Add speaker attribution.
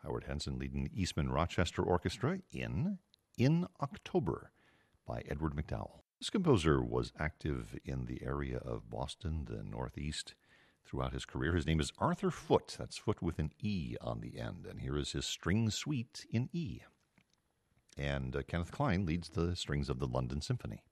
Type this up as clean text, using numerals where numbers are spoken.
Speaker 1: Howard Henson leading the Eastman Rochester Orchestra in October by Edward McDowell. This composer was active in the area of Boston, the Northeast, throughout his career. His name is Arthur Foote. That's Foote with an E on the end. And here is his string suite in E. And Kenneth Klein leads the strings of the London Symphony.